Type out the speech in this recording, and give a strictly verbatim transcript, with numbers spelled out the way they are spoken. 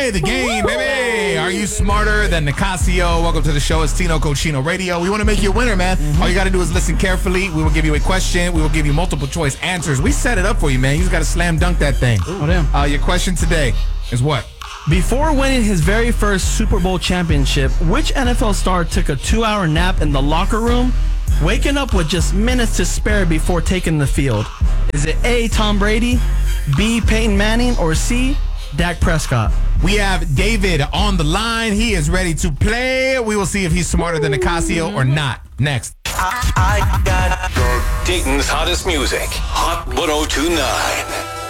play the game, baby. Are you smarter than Nicasio? Welcome to the show. It's Tino Cochino Radio. We want to make you a winner, man. Mm-hmm. All you got to do is listen carefully. We will give you a question. We will give you multiple choice answers. We set it up for you, man. You just got to slam dunk that thing. Oh, damn. Uh, your question today is what? Before winning his very first Super Bowl championship, which N F L star took a two-hour nap in the locker room, waking up with just minutes to spare before taking the field? Is it A, Tom Brady, B, Peyton Manning, or C, Dak Prescott? We have David on the line. He is ready to play. We will see if he's smarter than Nicasio or not. Next. I, I got Dayton's hottest music. Hot one oh two point nine.